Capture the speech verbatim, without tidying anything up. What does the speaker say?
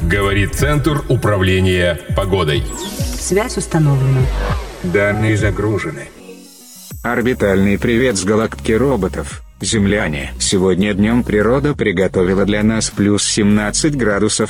Говорит Центр управления погодой. Связь установлена. Данные загружены. Орбитальный привет с галактики роботов. Земляне, сегодня днем природа приготовила для нас плюс семнадцать градусов